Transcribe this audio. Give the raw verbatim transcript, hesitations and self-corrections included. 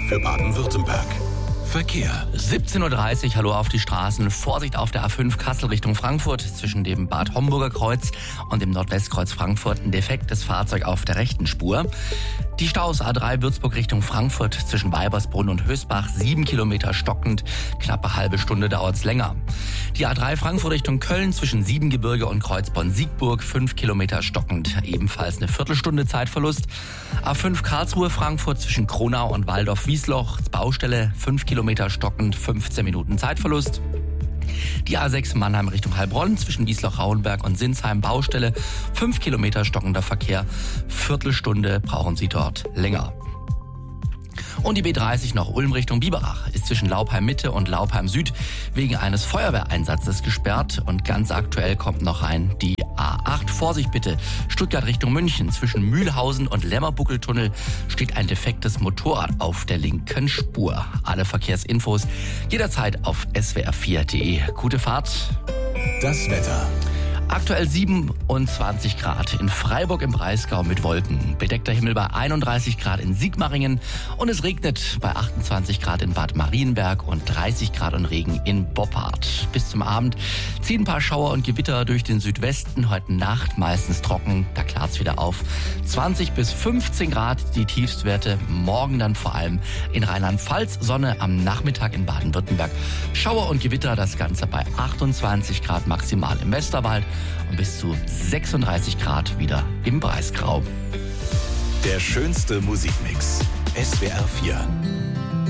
für Baden-Württemberg. Verkehr. siebzehn Uhr dreißig, hallo auf die Straßen. Vorsicht auf der A fünf Kassel Richtung Frankfurt. Zwischen dem Bad Homburger Kreuz und dem Nordwestkreuz Frankfurt ein defektes Fahrzeug auf der rechten Spur. Die Staus A drei Würzburg Richtung Frankfurt zwischen Weibersbrunn und Hösbach, sieben Kilometer stockend. Knappe halbe Stunde dauert's länger. Die A drei Frankfurt Richtung Köln zwischen Siebengebirge und Kreuzborn-Siegburg, fünf Kilometer stockend. Ebenfalls eine Viertelstunde Zeitverlust. A fünf Karlsruhe Frankfurt zwischen Kronau und Waldorf-Wiesloch, Baustelle, fünf Kilometer stockend, fünfzehn Minuten Zeitverlust. Die A sechs Mannheim Richtung Heilbronn zwischen Wiesloch-Rauenberg und Sinsheim, Baustelle, fünf Kilometer stockender Verkehr, Viertelstunde brauchen Sie dort länger. Und die B dreißig noch Ulm Richtung Biberach ist zwischen Laupheim Mitte und Laupheim Süd wegen eines Feuerwehreinsatzes gesperrt. Und ganz aktuell kommt noch rein die A acht. Vorsicht bitte, Stuttgart Richtung München. Zwischen Mühlhausen und Lämmerbuckeltunnel steht ein defektes Motorrad auf der linken Spur. Alle Verkehrsinfos jederzeit auf s w r vier punkt d e. Gute Fahrt. Das Wetter. Aktuell siebenundzwanzig Grad in Freiburg im Breisgau mit Wolken. Bedeckter Himmel bei einunddreißig Grad in Sigmaringen und es regnet bei achtundzwanzig Grad in Bad Marienberg und dreißig Grad und Regen in Boppard. Bis zum Abend ziehen ein paar Schauer und Gewitter durch den Südwesten. Heute Nacht meistens trocken, da klart's wieder auf. zwanzig bis fünfzehn Grad die Tiefstwerte. Morgen dann vor allem in Rheinland-Pfalz. Sonne am Nachmittag in Baden-Württemberg. Schauer und Gewitter, das Ganze bei achtundzwanzig Grad maximal im Westerwald. Und bis zu sechsunddreißig Grad wieder im Breisgau. Der schönste Musikmix. S W R vier.